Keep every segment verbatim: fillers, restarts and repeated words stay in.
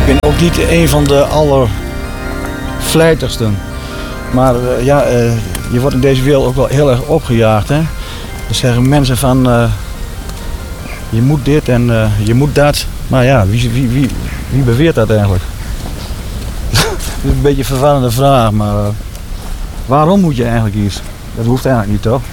Ik ben ook niet een van de allervlijtigsten. Maar uh, ja, uh, je wordt in deze wereld ook wel heel erg opgejaagd. Hè? Dan zeggen mensen van, uh, je moet dit en uh, je moet dat. Maar ja, wie, wie, wie, wie beweert dat eigenlijk? Dat is een beetje een verwarrende vraag, maar uh, waarom moet je eigenlijk iets? Dat hoeft eigenlijk niet, toch?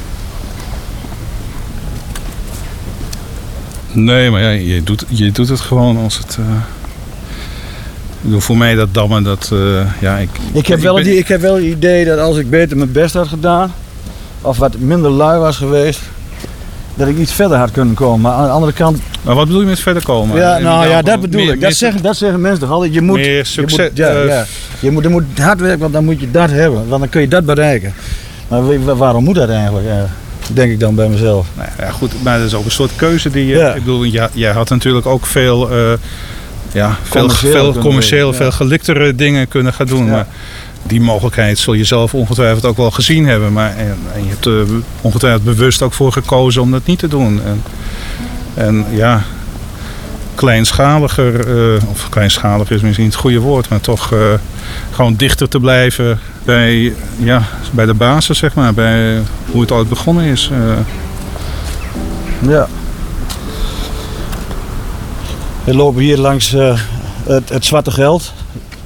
Nee, maar ja, je, doet, je doet het gewoon als het... Uh... Ik bedoel, voor mij dat dammen, dat... Uh, ja, ik, ik, heb ik, wel ben... die, ik heb wel het idee dat als ik beter mijn best had gedaan... of wat minder lui was geweest... dat ik iets verder had kunnen komen. Maar aan de andere kant... Maar wat bedoel je met verder komen? Ja, nou ja, dat bedoel meer, ik. Dat, meer zeggen, dat zeggen mensen toch altijd. Je moet, meer succes... Je moet, ja, uh, ja. Je moet, je moet hard werken, want dan moet je dat hebben. Want dan kun je dat bereiken. Maar waarom moet dat eigenlijk? Ja, denk ik dan bij mezelf. Nou ja, goed, maar dat is ook een soort keuze die je... Ja. Ik bedoel, jij, jij had natuurlijk ook veel... Uh, ja, veel commercieel, veel, commercieel ja. veel geliktere dingen kunnen gaan doen. Ja. Maar die mogelijkheid zul je zelf ongetwijfeld ook wel gezien hebben. Maar, en, en je hebt er ongetwijfeld bewust ook voor gekozen om dat niet te doen. En, en ja, kleinschaliger, uh, of kleinschalig is misschien niet het goede woord, maar toch uh, gewoon dichter te blijven bij, ja, bij de basis, zeg maar. Bij hoe het ooit begonnen is. Uh. Ja. We lopen hier langs uh, het, het zwarte geld.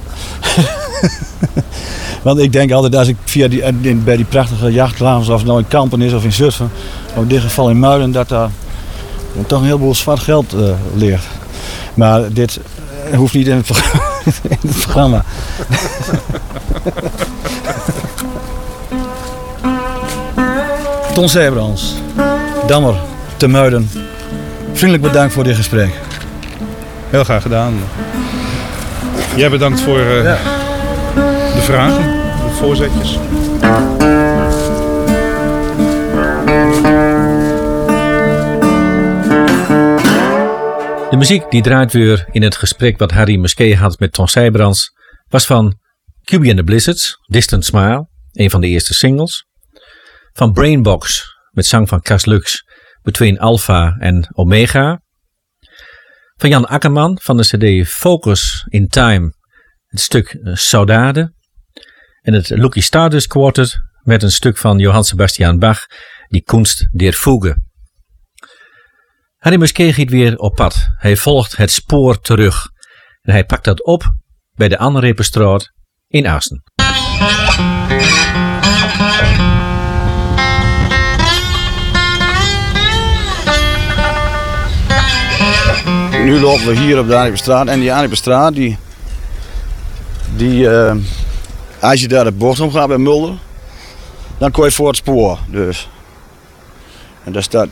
Want ik denk altijd als ik via die, in, bij die prachtige jachthavens, of het nou in Kampen is of in Zutphen, of in dit geval in Muiden, dat daar toch een heleboel zwart geld uh, ligt. Maar dit uh, hoeft niet in het, in het programma. Ton Sijbrands, Dammer, te Muiden. Vriendelijk bedankt voor dit gesprek. Heel graag gedaan. Jij bedankt voor uh, ja. de vragen, de voorzetjes. De muziek die draait weer in het gesprek wat Harry Musquet had met Ton Sijbrands was van Cubie and the Blizzards, Distant Smile, een van de eerste singles. Van Brainbox met zang van Cas Lux, Between Alpha en Omega. Van Jan Akkerman van de cd Focus in Time, het stuk Saudade. En het Lucky Stardust Quartet met een stuk van Johann Sebastian Bach, Die Kunst der Fuge. Harry Musquet gaat weer op pad. Hij volgt het spoor terug. En hij pakt dat op bij de Anrepenstraat in Assen. Nu lopen we hier op de Anrepenstraat. En die Anrepenstraat, die, die uh, als je daar de bocht om gaat bij Mulder, dan kom je voor het spoor. Dus. En daar staat...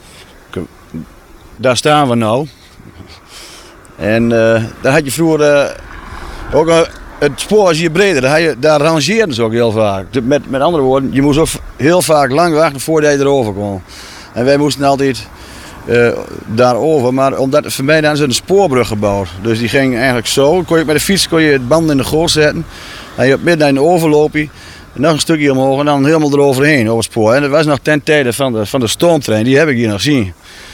Daar staan we nou. En uh, daar had je vroeger uh, ook uh, het spoor was hier breder. Daar, je, daar rangeerden ze ook heel vaak. Met, met andere woorden, je moest ook heel vaak lang wachten voordat je erover kon. En wij moesten altijd uh, daarover. Maar omdat voor mij dan is er een spoorbrug gebouwd. Dus die ging eigenlijk zo. Kon je, met de fiets kon je het band in de goot zetten. En je op midden in de overloopje. En nog een stukje omhoog en dan helemaal eroverheen over het spoor. En dat was nog ten tijde van de, van de stoomtrein. Die heb ik hier nog zien.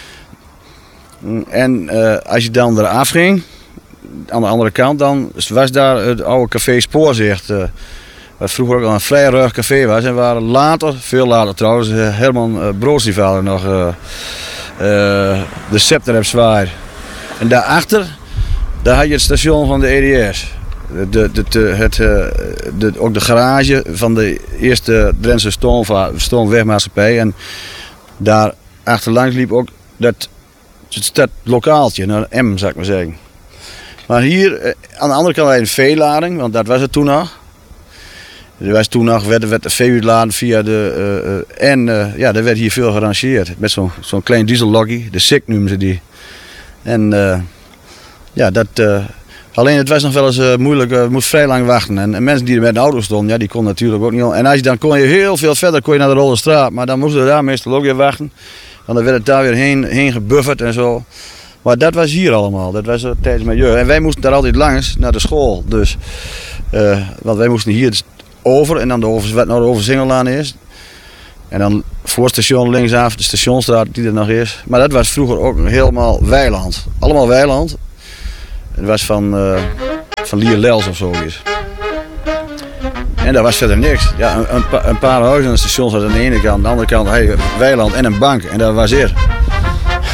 En uh, als je dan eraf ging, aan de andere kant, dan was daar het oude café Spoorzicht. Uh, wat vroeger ook al een vrij ruig café was. En waren later, veel later trouwens, uh, Herman uh, Broodstiefvader nog uh, uh, de scepter heb zwaar. En daarachter, daar had je het station van de E D S. De, de, de, het, uh, de, ook de garage van de eerste Drentse stoomva- stoomwegmaatschappij. En daar achterlangs liep ook dat... Het staat lokaaltje, naar M zou ik maar zeggen. Maar hier aan de andere kant had je een veelading, want dat was het toen nog. Er was toen nog, werd, werd de veeuitladen via de... Uh, en uh, ja, er werd hier veel gerangeerd. Met zo'n zo'n klein dieselloggie, de S I C noemen ze die. En uh, ja, dat... Uh, alleen het was nog wel eens uh, moeilijk, uh, moest vrij lang wachten. En, en mensen die er met een auto stonden, ja, die konden natuurlijk ook niet... En als je, dan kon je heel veel verder kon je naar de Rollerstraat, maar dan moesten we daar meestal ook weer wachten. Want dan werd het daar weer heen, heen gebufferd en zo. Maar dat was hier allemaal. Dat was tijdens mijn jeugd. En wij moesten daar altijd langs naar de school. Dus, uh, want wij moesten hier over en dan de over, wat nou de Overzingelaan is. En dan voor het station linksaf, de Stationstraat die er nog is. Maar dat was vroeger ook helemaal weiland. Allemaal weiland. Het was van... Uh, van Lier Lels of zoiets. En daar was verder niks. Ja, een, een, pa- een paar huizen aan het station zaten aan de ene kant, aan de andere kant hey, weiland en een bank. En dat was het.